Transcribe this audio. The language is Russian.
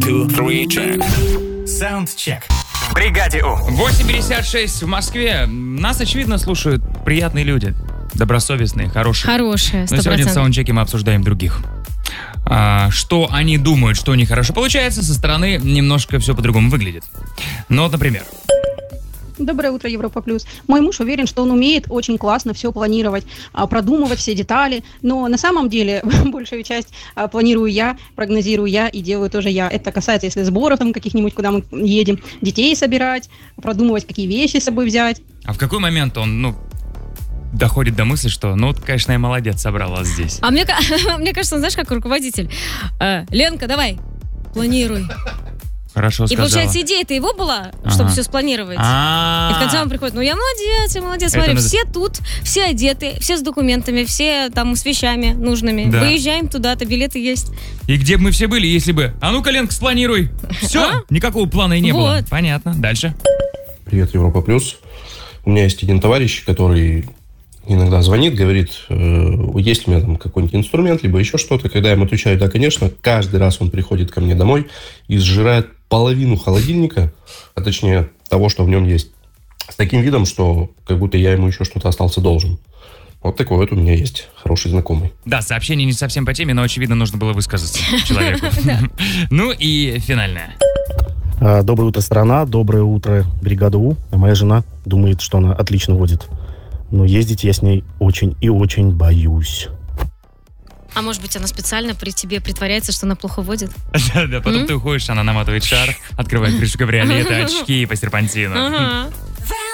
2, 3, check. Саундчек. В бригаде У. 8:56 в Москве. Нас, очевидно, слушают приятные люди. Добросовестные, хорошие. Хорошие, 100%. Но сегодня в саундчеке мы обсуждаем других. Что они думают, что у них хорошо получается, со стороны немножко все по-другому выглядит. Ну вот, например. Доброе утро, Европа Плюс. Мой муж уверен, что он умеет очень классно все планировать, продумывать все детали, но на самом деле большую часть планирую я, прогнозирую я и делаю тоже я. Это касается, если сборов там каких-нибудь, куда мы едем, детей собирать, продумывать, какие вещи с собой взять. А в какой момент он, доходит до мысли, что, конечно, я молодец, собрал вас здесь? А мне кажется, он, знаешь, как руководитель. Ленка, давай, планируй. Хорошо сказала. И получается, идея-то его была, чтобы все спланировать. И в конце он приходит, я молодец, смотри, все тут, все одеты, все с документами, все там с вещами нужными. Да. Выезжаем туда-то, билеты есть. И где бы мы все были, если бы... А ну-ка, Ленка, спланируй. Все, никакого плана и не было. Понятно, дальше. Привет, Европа Плюс. У меня есть один товарищ, который иногда звонит, говорит, есть ли у меня там какой-нибудь инструмент, либо еще что-то. Когда я ему отвечаю, да, конечно, каждый раз он приходит ко мне домой и сжирает половину холодильника, а точнее того, что в нем есть, с таким видом, что как будто я ему еще что-то остался должен. Вот такой вот у меня есть хороший знакомый. Да, сообщение не совсем по теме, но, очевидно, нужно было высказаться человеку. Ну и финальное. Доброе утро, страна. Доброе утро, бригада У. Моя жена думает, что она отлично водит. Но ездить я с ней очень и очень боюсь. А может быть, она специально при тебе притворяется, что она плохо водит? Да, потом ты уходишь, она наматывает шар, открывает крышу кабриолета, очки по серпантину.